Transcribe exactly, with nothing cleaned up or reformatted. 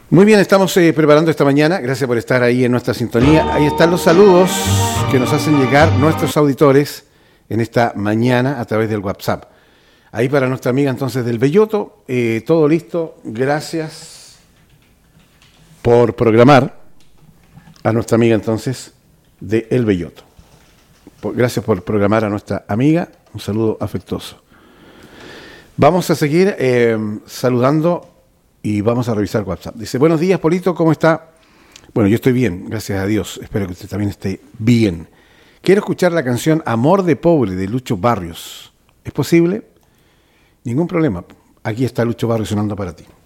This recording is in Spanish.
Muy bien, estamos eh, preparando esta mañana. Gracias por estar ahí en nuestra sintonía. Ahí están los saludos que nos hacen llegar nuestros auditores en esta mañana a través del WhatsApp. Ahí para nuestra amiga entonces del Belloto, eh, todo listo. Gracias por programar a nuestra amiga entonces de El Belloto. Por, gracias por programar a nuestra amiga. Un saludo afectuoso. Vamos a seguir eh, saludando y vamos a revisar WhatsApp. Dice, buenos días, Polito, ¿cómo está? Bueno, yo estoy bien, gracias a Dios. Espero que usted también esté bien. Quiero escuchar la canción Amor de Pobre de Lucho Barrios. ¿Es posible? Ningún problema. Aquí está Lucho Barrios sonando para ti.